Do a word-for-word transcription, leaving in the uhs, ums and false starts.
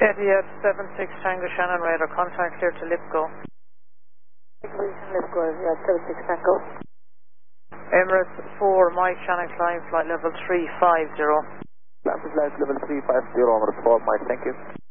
Etihad seven six Tango Shannon radar, contact clear to Lipgo. Lipgo, Etihad seven six Tango. Emirates four, Mike Shannon, climb flight level three five zero. Climb flight level three five zero, Emirates four, Mike, thank you.